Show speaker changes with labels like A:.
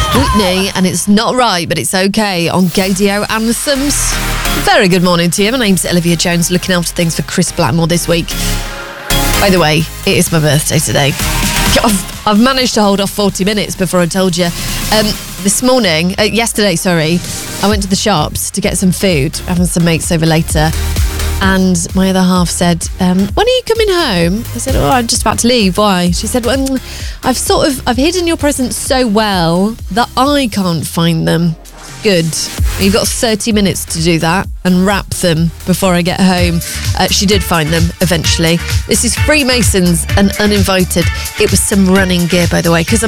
A: Whitney, and it's not right, but it's okay on Gaydio Anthems. Very good morning to you. My name's Olivia Jones, looking after things for Chris Blackmore this week. By the way, it is my birthday today. I've managed to hold off 40 minutes before I told you. Yesterday, I went to the shops to get some food, having some mates over later. And my other half said, when are you coming home? I said, I'm just about to leave. Why? She said, well, I've hidden your presents so well that I can't find them. Good. You've got 30 minutes to do that and wrap them before I get home. She did find them eventually. This is Freemasons and Uninvited. It was some running gear, by the way, because